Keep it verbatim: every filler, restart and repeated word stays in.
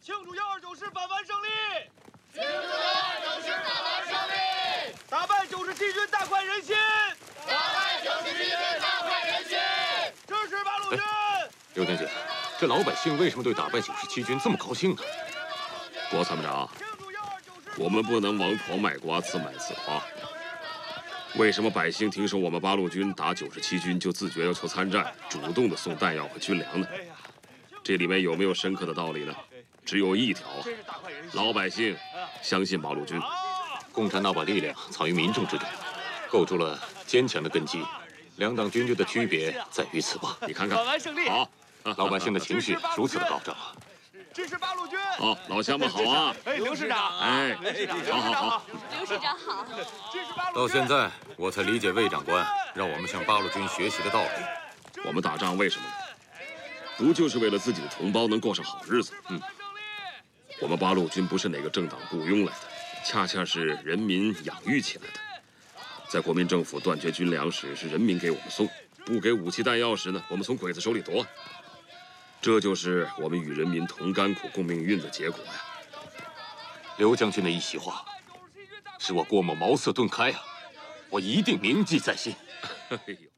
庆祝幺二九师反顽胜利！ 庆祝幺二九师反顽胜利！ 打败九十七军，大快人心！ 打败九十七军，大快人心！ 支持八路军！ 刘将军，这老百姓为什么对打败九十七军这么高兴呢？ 郭参谋长，我们不能王婆卖瓜，自卖自夸。为什么百姓听说我们八路军打九十七军就自觉要求参战，主动的送弹药和军粮呢？这里面有没有深刻的道理呢？只有一条啊，老百姓相信八路军。 共产党把力量藏于民众之中，构筑了坚强的根基。两党军队的区别在于此吧？ 你看看， 反顽胜利！ 好， 老百姓的情绪如此的高涨啊！ 支持八路军！ 好，老乡们好啊！ 哎，刘师长， 哎，好好好， 刘师长好。 支持八路军！ 到现在我才理解魏长官让我们向八路军学习的道理。 我们打仗为什么呢？不就是为了自己的同胞能过上好日子？嗯，我们八路军不是哪个政党雇佣来的，恰恰是人民养育起来的。在国民政府断绝军粮时，是人民给我们送；不给武器弹药时呢，我们从鬼子手里夺。这就是我们与人民同甘苦共命运的结果呀！ 刘将军的一席话，使我郭某茅塞顿开啊！我一定铭记在心。 哎呦。